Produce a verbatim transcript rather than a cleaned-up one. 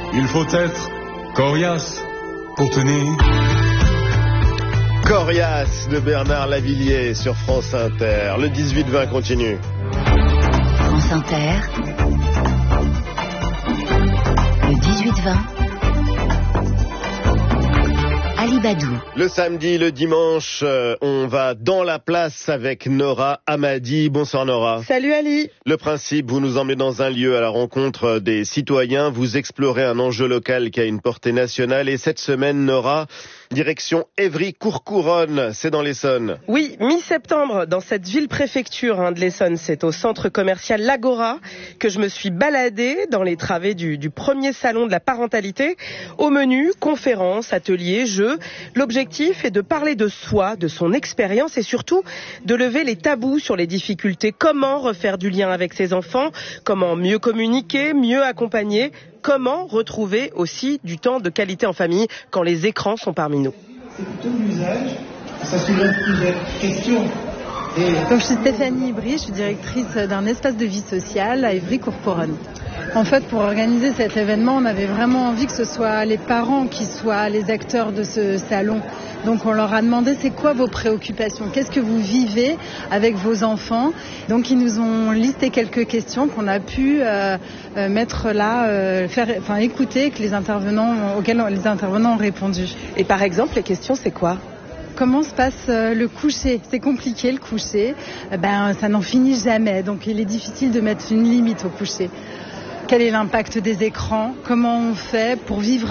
Il faut être coriace pour tenir. Coriace de Bernard Lavilliers sur France Inter. Le dix-huit vingt continue. France Inter. Le dix-huit vingt. Ali Badou. Le samedi, le dimanche, euh, on va dans la place avec Nora Hamadi. Bonsoir Nora. Salut Ali. Le principe, vous nous emmenez dans un lieu à la rencontre des citoyens, vous explorez un enjeu local qui a une portée nationale et cette semaine, Nora, direction Évry-Courcouronnes, c'est dans l'Essonne. Oui, mi-septembre, dans cette ville-préfecture hein, de l'Essonne, c'est au centre commercial L'Agora que je me suis baladée dans les travées du, du premier salon de la parentalité. Au menu, conférences, ateliers, jeux. L'objectif est de parler de soi, de son expérience et surtout de lever les tabous sur les difficultés. Comment refaire du lien avec ses enfants, comment mieux communiquer, mieux accompagner, comment retrouver aussi du temps de qualité en famille quand les écrans sont parmi nous. C'est plutôt l'usage, ça soulève plusieurs questions. Et... Donc, je suis Stéphanie Ibry, je suis directrice d'un espace de vie sociale à Évry-Courcouronnes. En fait, pour organiser cet événement, on avait vraiment envie que ce soit les parents qui soient les acteurs de ce salon. Donc on leur a demandé c'est quoi vos préoccupations, qu'est-ce que vous vivez avec vos enfants. Donc ils nous ont listé quelques questions qu'on a pu euh, euh, mettre là, euh, faire, enfin écouter que les intervenants auxquels les intervenants ont répondu. Et par exemple, les questions c'est quoi ? Comment se passe le coucher ? C'est compliqué le coucher, ben ça n'en finit jamais. Donc il est difficile de mettre une limite au coucher. Quel est l'impact des écrans ? Comment on fait pour vivre avec ?